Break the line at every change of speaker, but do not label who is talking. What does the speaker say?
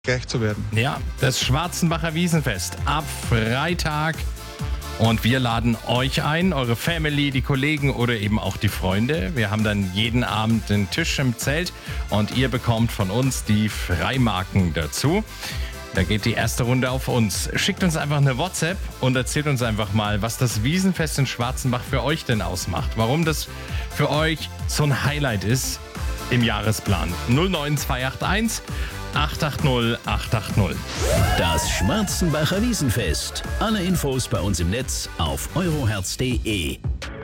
gerecht zu werden.
Ja, das Schwarzenbacher Wiesenfest ab Freitag. Und wir laden euch ein, eure Family, die Kollegen oder eben auch die Freunde. Wir haben dann jeden Abend den Tisch im Zelt und ihr bekommt von uns die Freimarken dazu. Da geht die erste Runde auf uns. Schickt uns einfach eine WhatsApp und erzählt uns einfach mal, was das Wiesenfest in Schwarzenbach für euch denn ausmacht. Warum das für euch so ein Highlight ist im Jahresplan. 09281 880 880.
Das Schwarzenbacher Wiesenfest. Alle Infos bei uns im Netz auf euroherz.de.